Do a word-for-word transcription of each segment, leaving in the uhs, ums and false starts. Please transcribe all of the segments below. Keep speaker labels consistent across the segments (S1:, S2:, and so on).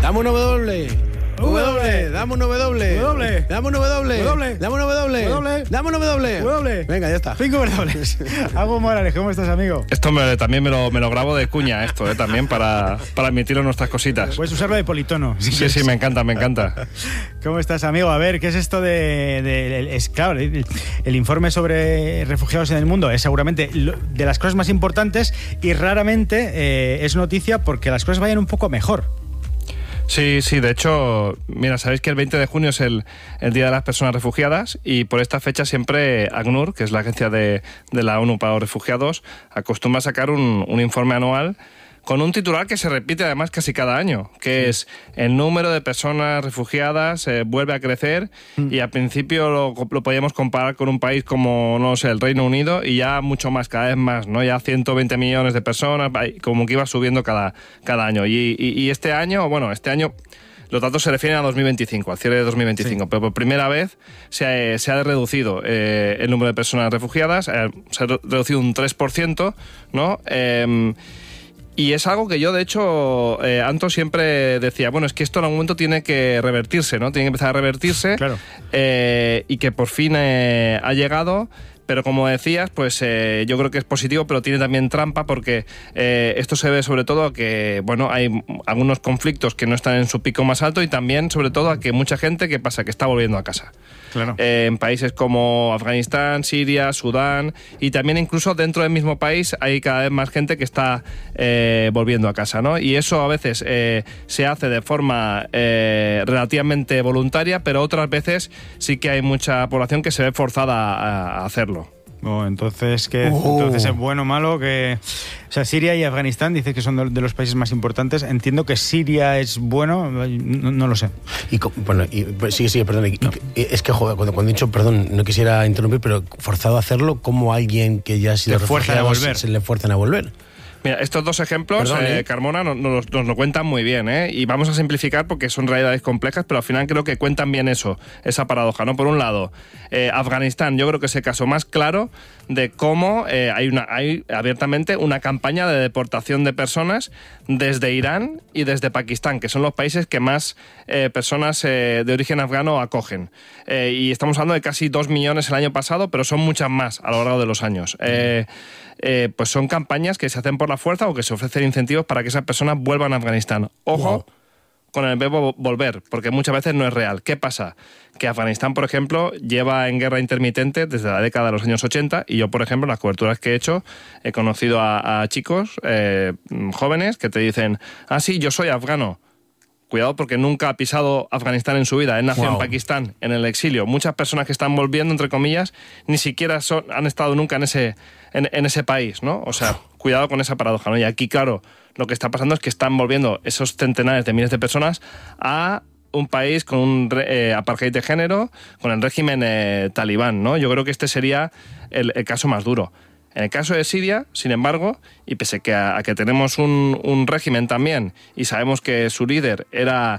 S1: Dame un W. W, dame un W.
S2: W.
S1: Dame un W.
S2: W.
S1: Dame un W.
S2: W.
S1: Dame un W.
S2: W.
S1: Venga, ya está.
S2: Cinco W. Agu Morales, ¿cómo estás, amigo?
S3: Esto me, también me lo, me lo grabo de cuña, esto, eh, también, para, para admitirlo en nuestras cositas.
S2: Puedes usarlo de politono.
S3: Sí, sí, sí, me encanta, me encanta.
S2: ¿Cómo estás, amigo? A ver, ¿qué es esto de...? de es, claro, el, el informe sobre refugiados en el mundo es seguramente de las cosas más importantes y raramente eh, es noticia porque las cosas vayan un poco mejor.
S3: Sí, sí, de hecho, mira, sabéis que el veinte de junio es el, el Día de las Personas Refugiadas y por esta fecha siempre ACNUR, que es la agencia de, de la ONU para los refugiados, acostumbra a sacar un, un informe anual con un titular que se repite además casi cada año, que es el número de personas refugiadas eh, vuelve a crecer mm. y al principio lo, lo podíamos comparar con un país como, no sé, el Reino Unido y ya mucho más, cada vez más, ¿no? Ya ciento veinte millones de personas, como que iba subiendo cada, cada año. Y, y, y este año, bueno, este año... Los datos se refieren a dos mil veinticinco, al cierre de dos mil veinticinco, sí. Pero por primera vez se ha, se ha reducido eh, el número de personas refugiadas, eh, se ha reducido un tres por ciento, ¿no? Eh, Y es algo que yo, de hecho, eh, Anto siempre decía, bueno, es que esto en algún momento tiene que revertirse, ¿no? Tiene que empezar a revertirse.
S2: Claro.
S3: eh, y que por fin eh, ha llegado. Pero como decías, pues eh, yo creo que es positivo, pero tiene también trampa porque eh, esto se debe sobre todo a que, bueno, hay algunos conflictos que no están en su pico más alto y también sobre todo a que mucha gente, ¿qué pasa? Que está volviendo a casa.
S2: Claro.
S3: Eh, en países como Afganistán, Siria, Sudán y también incluso dentro del mismo país hay cada vez más gente que está eh, volviendo a casa, ¿no? Y eso a veces eh, se hace de forma eh, relativamente voluntaria, pero otras veces sí que hay mucha población que se ve forzada a, a hacerlo.
S2: Oh, entonces, ¿qué?
S1: Uh.
S2: Entonces es bueno o malo que... O sea, Siria y Afganistán dices que son de, de los países más importantes. Entiendo que Siria es bueno, no, no lo sé.
S1: Y, bueno, y, pues, sí, sí, perdón. Y, no. y, es que, joder, cuando, cuando he dicho, perdón, no quisiera interrumpir, pero forzado a hacerlo, ¿cómo alguien que ya ha sido refugiado se le fuerzan a volver?
S3: Mira, estos dos ejemplos,
S1: Perdón, ¿eh?
S3: eh, Carmona, nos, nos, nos lo cuentan muy bien, ¿eh? Y vamos a simplificar porque son realidades complejas, pero al final creo que cuentan bien eso, esa paradoja, ¿no? Por un lado, eh, Afganistán, yo creo que es el caso más claro de cómo eh, hay, una, hay abiertamente una campaña de deportación de personas desde Irán y desde Pakistán, que son los países que más eh, personas eh, de origen afgano acogen. Eh, y estamos hablando de casi dos millones el año pasado, pero son muchas más a lo largo de los años. Eh, Eh, pues son campañas que se hacen por la fuerza o que se ofrecen incentivos para que esas personas vuelvan a Afganistán. Ojo wow. con el verbo volver, porque muchas veces no es real. ¿Qué pasa? Que Afganistán, por ejemplo, lleva en guerra intermitente desde la década de los años ochenta y yo, por ejemplo, en las coberturas que he hecho, he conocido a, a chicos eh, jóvenes que te dicen, ah, sí, yo soy afgano. Cuidado porque nunca ha pisado Afganistán en su vida. Él nació wow. en Pakistán, en el exilio. Muchas personas que están volviendo, entre comillas, ni siquiera son, han estado nunca en ese, en, en ese país, ¿no? O sea, cuidado con esa paradoja, ¿no? Y aquí, claro, lo que está pasando es que están volviendo esos centenares de miles de personas a un país con un eh, apartheid de género, con el régimen eh, talibán, ¿no? Yo creo que este sería el, el caso más duro. En el caso de Siria, sin embargo, y pese que a, a que tenemos un, un régimen también y sabemos que su líder era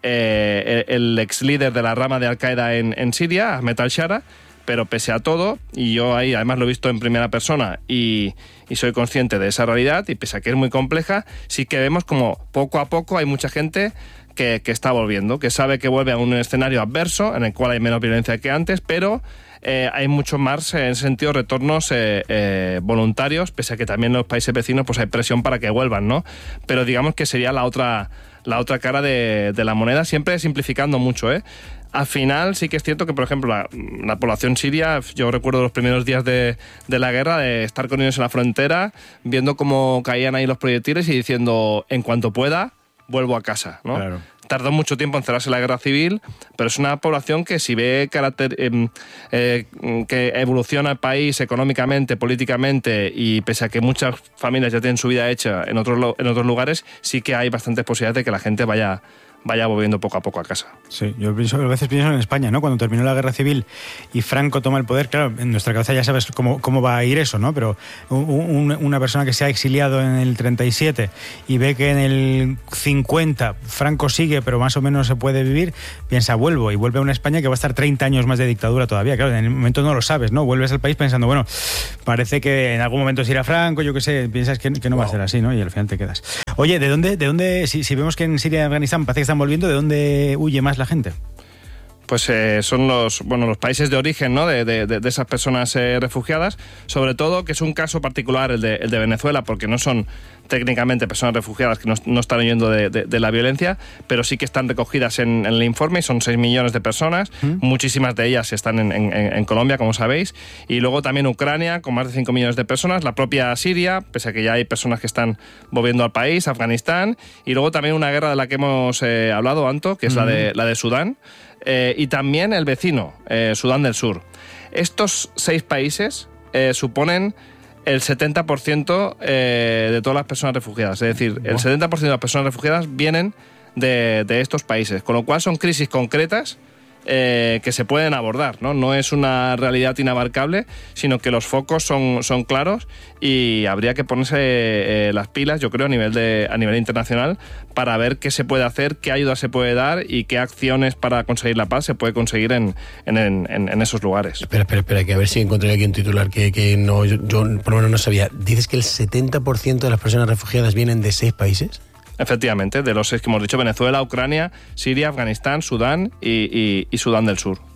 S3: eh, el ex líder de la rama de Al-Qaeda en, en Siria, Ahmed al-Shara, pero pese a todo, y yo ahí además lo he visto en primera persona y, y soy consciente de esa realidad, y pese a que es muy compleja, sí que vemos como poco a poco hay mucha gente que, que está volviendo, que sabe que vuelve a un escenario adverso en el cual hay menos violencia que antes, pero eh, hay mucho más, en ese sentido, retornos eh, eh, voluntarios, pese a que también en los países vecinos pues hay presión para que vuelvan, ¿no? Pero digamos que sería la otra, la otra cara de, de la moneda, siempre simplificando mucho, ¿eh? Al final sí que es cierto que, por ejemplo, la, la población siria, yo recuerdo los primeros días de, de la guerra, de estar con ellos en la frontera, viendo cómo caían ahí los proyectiles y diciendo, en cuanto pueda, vuelvo a casa, ¿no?
S2: Claro.
S3: Tardó mucho tiempo en cerrarse la guerra civil, pero es una población que si ve carácter, eh, eh, que evoluciona el país económicamente, políticamente, y pese a que muchas familias ya tienen su vida hecha en otros, en otros lugares, sí que hay bastantes posibilidades de que la gente vaya... vaya volviendo poco a poco a casa.
S2: Sí, yo pienso, a veces pienso en España, ¿no? Cuando terminó la guerra civil y Franco toma el poder, claro, en nuestra cabeza ya sabes cómo, cómo va a ir eso, ¿no? Pero un, una persona que se ha exiliado en el treinta y siete y ve que en el cincuenta Franco sigue, pero más o menos se puede vivir, piensa, vuelvo, y vuelve a una España que va a estar treinta años más de dictadura todavía. Claro, en el momento no lo sabes, ¿no? Vuelves al país pensando, bueno, parece que en algún momento se irá Franco, yo qué sé, piensas que, que no wow. va a ser así, ¿no? Y al final te quedas. Oye, ¿de dónde, de dónde si, si vemos que en Siria y Afganistán parece que están volviendo, ¿de dónde huye más la gente?
S3: Pues eh, son los bueno los países de origen, ¿no? de, de, de esas personas eh, refugiadas, sobre todo que es un caso particular el de, el de Venezuela, porque no son técnicamente personas refugiadas que no, no están huyendo de, de, de la violencia, pero sí que están recogidas en, en el informe, y son seis millones de personas, ¿Mm? Muchísimas de ellas están en, en, en Colombia, como sabéis, y luego también Ucrania, con más de cinco millones de personas, la propia Siria, pese a que ya hay personas que están volviendo al país, Afganistán, y luego también una guerra de la que hemos eh, hablado, Anto, que es ¿Mm? la de, la de Sudán, eh, y también el vecino, eh, Sudán del Sur. Estos seis países eh, suponen el setenta por ciento eh, de todas las personas refugiadas. Es decir, el setenta por ciento de las personas refugiadas vienen de, de estos países. Con lo cual son crisis concretas eh, que se pueden abordar, ¿no? No es una realidad inabarcable, sino que los focos son, son claros, y habría que ponerse eh, las pilas, yo creo, a nivel, de, a nivel internacional, para ver qué se puede hacer, qué ayuda se puede dar y qué acciones para conseguir la paz se puede conseguir en, en, en, en esos lugares.
S1: Espera, espera, espera, que a ver si encontré aquí un titular que, que no, yo, yo por lo menos no sabía. ¿Dices que el setenta por ciento de las personas refugiadas vienen de seis países?
S3: Efectivamente, de los seis que hemos dicho: Venezuela, Ucrania, Siria, Afganistán, Sudán y, y, y Sudán del Sur.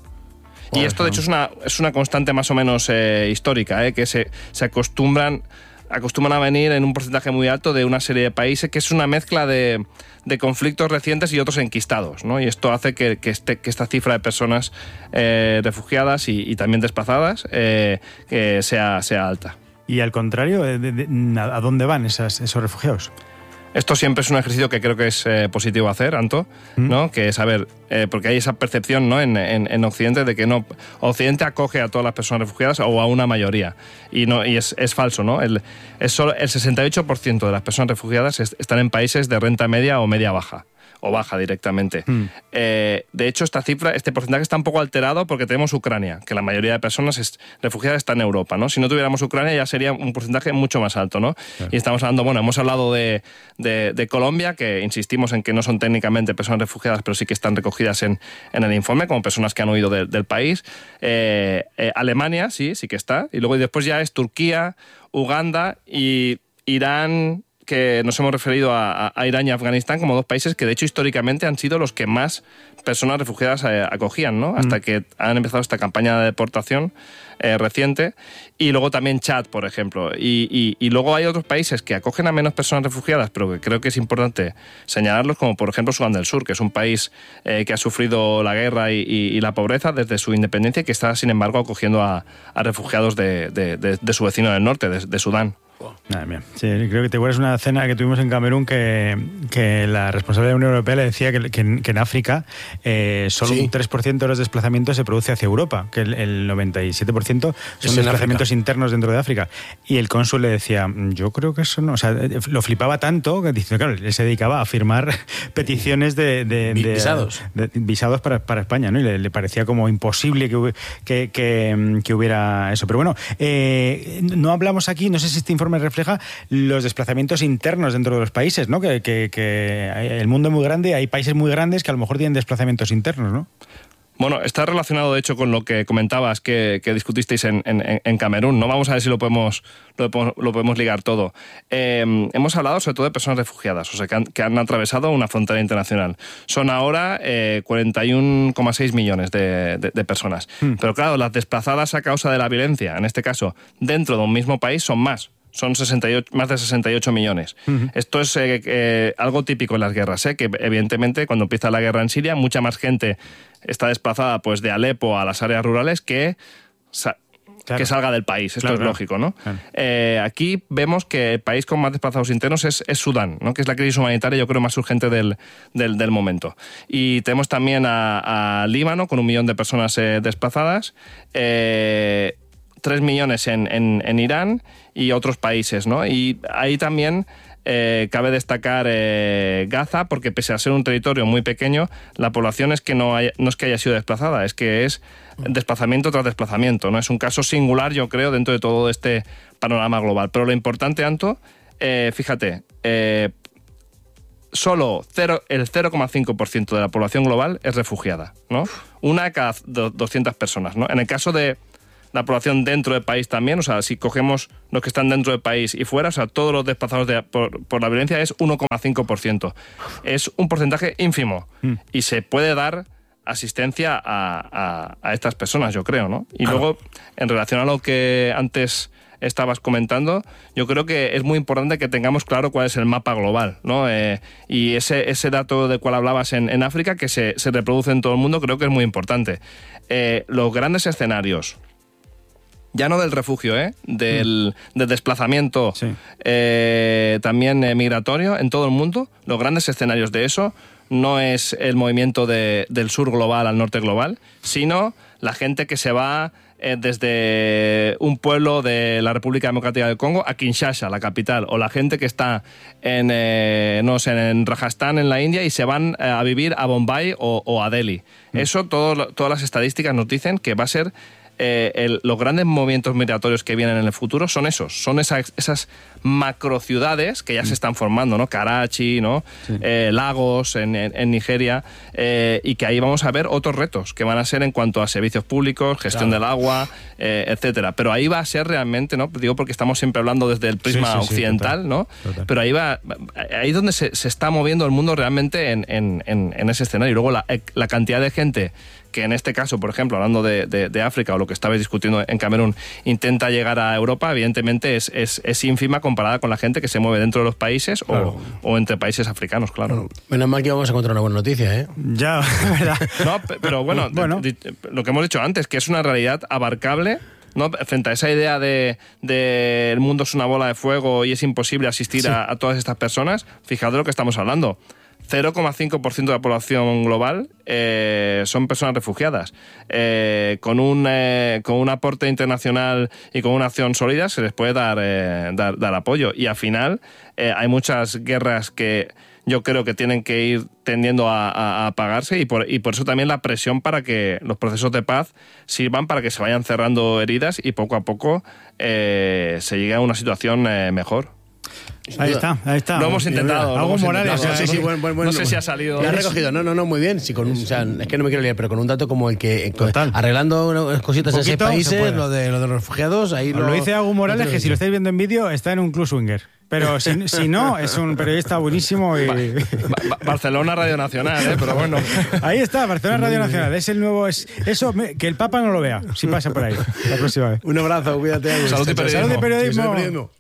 S3: Y esto, de hecho, es una, es una constante más o menos eh, histórica, eh, que se, se acostumbran, acostumbran a venir en un porcentaje muy alto de una serie de países, que es una mezcla de, de conflictos recientes y otros enquistados, ¿no? Y esto hace que, que, este, que esta cifra de personas eh, refugiadas y, y también desplazadas eh, que sea, sea alta.
S2: Y al contrario, de, de, ¿a dónde van esas, esos refugiados?
S3: Esto siempre es un ejercicio que creo que es eh, positivo hacer, Anto, ¿no? Que es, a ver, eh, porque hay esa percepción, ¿no? en, en, en Occidente de que no Occidente acoge a todas las personas refugiadas o a una mayoría, y no y es, es falso, ¿no? El, es solo el sesenta y ocho por ciento de las personas refugiadas es, están en países de renta media o media baja, o baja directamente. Mm. Eh, de hecho, esta cifra, este porcentaje está un poco alterado porque tenemos Ucrania, que la mayoría de personas es, refugiadas está en Europa, ¿no? Si no tuviéramos Ucrania ya sería un porcentaje mucho más alto, ¿no? Claro. Y estamos hablando, bueno, hemos hablado de, de, de Colombia, que insistimos en que no son técnicamente personas refugiadas, pero sí que están recogidas en, en el informe como personas que han huido de, del país. Eh, eh, Alemania, sí, sí que está. Y luego y después ya es Turquía, Uganda y Irán, que nos hemos referido a, a Irán y Afganistán como dos países que de hecho históricamente han sido los que más personas refugiadas eh, acogían, ¿no? Hasta mm. que han empezado esta campaña de deportación eh, reciente. Y luego también Chad, por ejemplo. Y, y, y luego hay otros países que acogen a menos personas refugiadas, pero que creo que es importante señalarlos, como por ejemplo Sudán del Sur, que es un país eh, que ha sufrido la guerra y, y, y la pobreza desde su independencia, y que está sin embargo acogiendo a, a refugiados de, de, de, de su vecino del norte, de, de Sudán.
S2: Nada, bien. Sí, creo que te acuerdas una cena que tuvimos en Camerún que, que la responsable de la Unión Europea le decía que, que, en, que en África eh, solo sí. un tres por ciento de los desplazamientos se produce hacia Europa, que el, el noventa y siete por ciento son desplazamientos internos dentro de África. Y el cónsul le decía, yo creo que eso no, o sea, lo flipaba tanto que dice, claro, él se dedicaba a firmar peticiones de, de, de
S1: visados,
S2: de, de, visados para, para España, ¿no? Y le, le parecía como imposible que, que, que, que hubiera eso. Pero bueno, eh, no hablamos aquí, no sé si este informe me refleja los desplazamientos internos dentro de los países, ¿no? Que, que, que el mundo es muy grande, hay países muy grandes que a lo mejor tienen desplazamientos internos, ¿no?
S3: Bueno, está relacionado de hecho con lo que comentabas que, que discutisteis en, en, en Camerún, ¿no? Vamos a ver si lo podemos, lo podemos, lo podemos ligar todo. Eh, hemos hablado sobre todo de personas refugiadas, o sea, que han, que han atravesado una frontera internacional. Son ahora eh, cuarenta y uno coma seis millones de, de, de personas. Hmm. Pero claro, las desplazadas a causa de la violencia, en este caso, dentro de un mismo país, son más. Son sesenta y ocho, más de sesenta y ocho millones. Uh-huh. Esto es eh, eh, algo típico en las guerras, ¿eh? Que evidentemente cuando empieza la guerra en Siria, mucha más gente está desplazada pues de Alepo a las áreas rurales que, sa- claro. que salga del país. Esto claro, es claro. lógico, ¿no? Claro. Eh, aquí vemos que el país con más desplazados internos es, es Sudán, ¿no? Que es la crisis humanitaria, yo creo, más urgente del, del, del momento. Y tenemos también a, a Líbano, con un millón de personas eh, desplazadas, eh, tres millones en, en, en Irán y otros países, ¿no? Y ahí también eh, cabe destacar eh, Gaza, porque pese a ser un territorio muy pequeño, la población es que no, haya, no es que haya sido desplazada, es que es desplazamiento tras desplazamiento, ¿no? Es un caso singular, yo creo, dentro de todo este panorama global. Pero lo importante, Anto, eh, fíjate, eh, solo cero, el cero coma cinco por ciento de la población global es refugiada, ¿no? Una de cada doscientas personas, ¿no? En el caso de la población dentro del país también, o sea, si cogemos los que están dentro del país y fuera, o sea, todos los desplazados de, por, por la violencia es uno coma cinco por ciento. Es un porcentaje ínfimo mm. y se puede dar asistencia a, a, a estas personas, yo creo, ¿no? Y claro. Luego, en relación a lo que antes estabas comentando, yo creo que es muy importante que tengamos claro cuál es el mapa global, ¿no? Eh, y ese, ese dato del cual hablabas en, en África, que se, se reproduce en todo el mundo, creo que es muy importante. Eh, los grandes escenarios, ya no del refugio, ¿eh? del, mm. del desplazamiento, sí. eh, también eh, migratorio en todo el mundo, los grandes escenarios de eso no es el movimiento de, del sur global al norte global, sino la gente que se va eh, desde un pueblo de la República Democrática del Congo a Kinshasa, la capital, o la gente que está en, eh, no sé, en Rajasthan, en la India, y se van eh, a vivir a Bombay o, o a Delhi. Mm. Eso, todo, todas las estadísticas nos dicen que va a ser Eh, el, los grandes movimientos migratorios que vienen en el futuro son esos, son esas, esas macrociudades que ya se están formando, ¿no? Karachi, ¿no? Sí. Eh, Lagos en, en, en Nigeria, eh, y que ahí vamos a ver otros retos que van a ser en cuanto a servicios públicos, gestión claro. del agua, eh, etcétera. Pero ahí va a ser realmente, ¿no? Digo porque estamos siempre hablando desde el prisma sí, sí, occidental, sí, total, ¿no? Total. Pero ahí va, ahí es donde se, se está moviendo el mundo realmente en, en, en, en ese escenario. Y luego la, la cantidad de gente que en este caso, por ejemplo, hablando de, de, de África o lo que estabais discutiendo en Camerún, intenta llegar a Europa, evidentemente es, es, es ínfima comparada con la gente que se mueve dentro de los países claro. o, o entre países africanos, claro.
S1: Bueno, menos mal que vamos a encontrar una buena noticia, ¿eh?
S2: Ya, ¿verdad?
S3: No, pero bueno, bueno. De, de, lo que hemos dicho antes, que es una realidad abarcable, ¿no? Frente a esa idea de, de el mundo es una bola de fuego y es imposible asistir sí. a, a todas estas personas, fijaos de lo que estamos hablando. cero coma cinco por ciento de la población global eh, son personas refugiadas. Eh, con, un, eh, con un aporte internacional y con una acción sólida se les puede dar, eh, dar, dar apoyo. Y al final eh, hay muchas guerras que yo creo que tienen que ir tendiendo a, a, a apagarse y por, y por eso también la presión para que los procesos de paz sirvan para que se vayan cerrando heridas y poco a poco eh, se llegue a una situación eh, mejor.
S2: Ahí está, ahí está.
S3: Lo hemos intentado.
S2: Algo Morales.
S3: Intentado.
S1: Sí, sí, bueno, bueno,
S3: no sé
S1: bueno.
S3: si ha salido.
S1: Lo has recogido. No, no, no, muy bien. Sí, con un, o sea, es que no me quiero liar, pero con un dato como el que Total. arreglando unas cositas en seis países, lo de, lo de los refugiados, ahí lo,
S2: lo dice Agu Morales, que si lo estáis viendo en vídeo está en un club swinger. Pero si, si no, es un periodista buenísimo. Y...
S3: Ba ba Barcelona Radio Nacional, ¿eh? Pero bueno.
S2: Ahí está, Barcelona Radio Nacional. Es el nuevo. Es, eso, que el Papa no lo vea, si pasa por ahí la próxima vez.
S1: Un abrazo, cuídate.
S3: Salud y periodismo.
S2: Salud y periodismo.